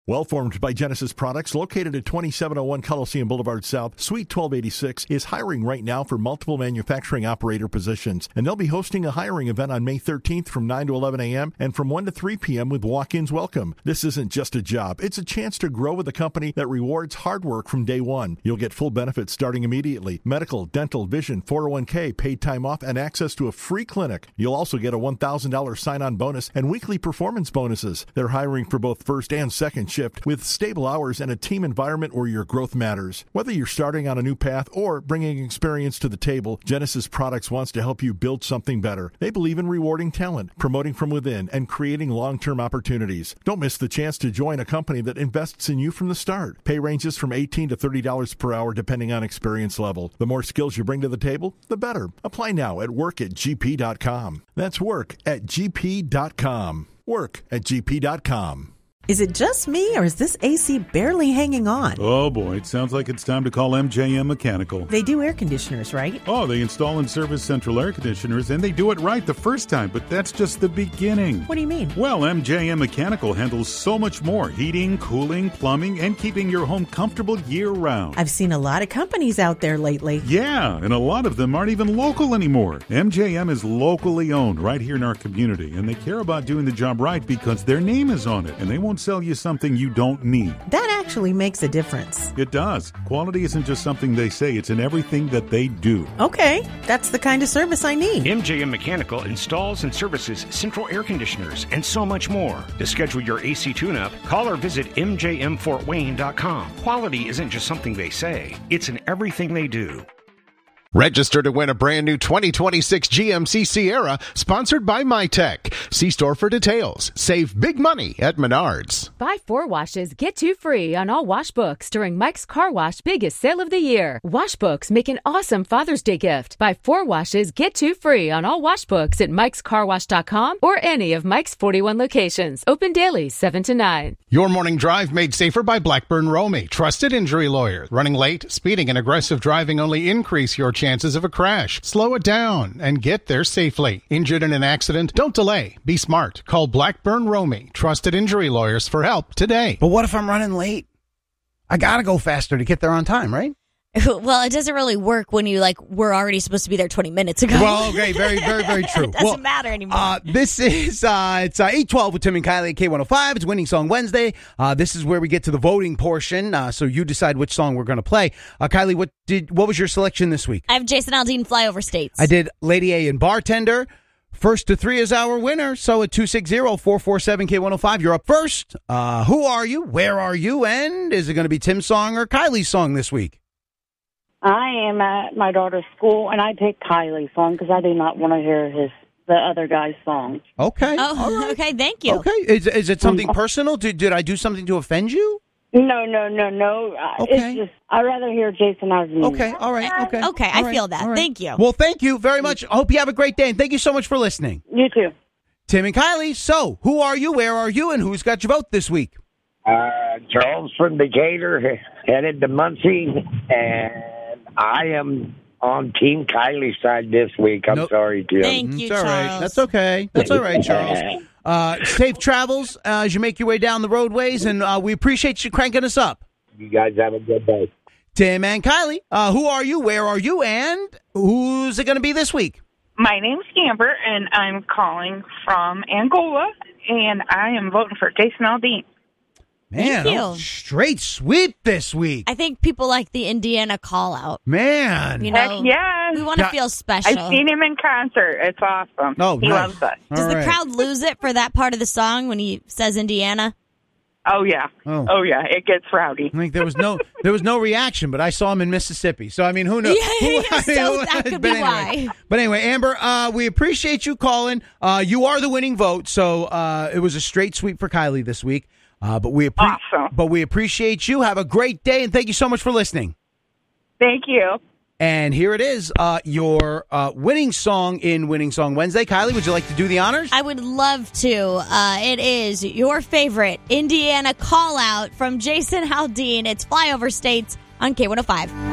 Well formed by Genesis Products, located at 2701 Coliseum Boulevard South, Suite 1286, is hiring right now for multiple manufacturing operator positions. And they'll be hosting a hiring event on May 13th from 9 to 11 a.m. and from 1 to 3 p.m. with walk-ins welcome. This isn't just a job. It's a chance to grow with a company that rewards hard work from day one. You'll get full benefits starting immediately. Medical, dental, vision, 401k, paid time off, and access to a free clinic. You'll also get a $1,000 sign-on bonus and weekly performance bonuses. They're hiring for both first and second shift with stable hours and a team environment where your growth matters. Whether you're starting on a new path or bringing experience to the table, Genesis Products wants to help you build something better. They believe in rewarding talent, promoting from within, and creating long-term opportunities. Don't miss the chance to join a company that invests in you from the start. Pay ranges from $18 to $30 per hour depending on experience level. The more skills you bring to the table, the better. Apply now at work@gp.com. That's work@gp.com. Work@gp.com. Is it just me, or is this AC barely hanging on? Oh, boy. It sounds like it's time to call MJM Mechanical. They do air conditioners, right? Oh, they install and service central air conditioners, and they do it right the first time, but that's just the beginning. What do you mean? Well, MJM Mechanical handles so much more. Heating, cooling, plumbing, and keeping your home comfortable year-round. I've seen a lot of companies out there lately. Yeah, and a lot of them aren't even local anymore. MJM is locally owned right here in our community, and they care about doing the job right because their name is on it, and they won't sell you something you don't need. That actually makes a difference. It does. Quality isn't just something they say, it's in everything that they do. Okay, that's the kind of service I need. MJM Mechanical installs and services central air conditioners and so much more. To schedule your AC tune-up, call or visit mjmfortwayne.com. Quality isn't just something they say, it's in everything they do. Register to win a brand new 2026 GMC Sierra, sponsored by MyTech. See store for details. Save big money at Menards. Buy 4 washes, get 2 free on all wash books during Mike's Car Wash biggest sale of the year. Wash books make an awesome Father's Day gift. Buy 4 washes, get 2 free on all wash books at mikescarwash.com or any of Mike's 41 locations. Open daily, 7 to 9. Your morning drive made safer by Blackburn Romey, trusted injury lawyer. Running late, speeding, and aggressive driving only increase your chances of a crash. Slow it down and get there safely. Injured in an accident? Don't delay. Be smart. Call Blackburn Romey, trusted injury lawyers, for help today. But what if I'm running late? I gotta go faster to get there on time, right? Well, it doesn't really work when you, we're already supposed to be there 20 minutes ago. Well, okay, very, very, very true. It doesn't matter anymore. This is, it's 8:12 with Tim and Kylie at K105. It's Winning Song Wednesday. This is where we get to the voting portion, so you decide which song we're going to play. Kylie, what was your selection this week? I have Jason Aldean, Flyover States. I did Lady A and Bartender. First to 3 is our winner. So at 260-447-K105, you're up first. Who are you? Where are you? And is it going to be Tim's song or Kylie's song this week? I am at my daughter's school, and I picked Kylie's song because I do not want to hear the other guy's song. Okay. Oh, all right. Okay, thank you. Okay. Is it something personal? Did I do something to offend you? No. Okay. It's just, I'd rather hear Jason Aldean. Okay, all right, okay. Okay, all I feel that. right. Thank you. Well, thank you very much. I hope you have a great day, and thank you so much for listening. You too. Tim and Kylie, so who are you, where are you, and who's got your vote this week? Charles from Decatur, headed to Muncie, and I am on Team Kylie's side this week. I'm sorry, Jim. Thank you, Charles. Charles. All right. That's okay. That's all right, Charles. Safe travels as you make your way down the roadways, and we appreciate you cranking us up. You guys have a good day. Tim and Kylie, who are you, where are you, and who's it going to be this week? My name's Amber, and I'm calling from Angola, and I am voting for Jason Aldean. Man, Thank you. Straight sweep this week. I think people like the Indiana call-out. Man. You know, Heck yeah. we want to feel special. I've seen him in concert. It's awesome. Oh, he nice. loves us. Does the crowd lose it for that part of the song when he says Indiana? Oh, yeah. Oh. Yeah. It gets rowdy. I think there was no reaction, but I saw him in Mississippi. So, I mean, who knows? So that could be why. But anyway, Amber, we appreciate you calling. You are the winning vote, so it was a straight sweep for Kylie this week. But we appreciate you. Have a great day, and thank you so much for listening. Thank you. And here it is, your winning song in Winning Song Wednesday. Kylie, would you like to do the honors? I would love to. It is your favorite Indiana call-out from Jason Aldean. It's Flyover States on K105.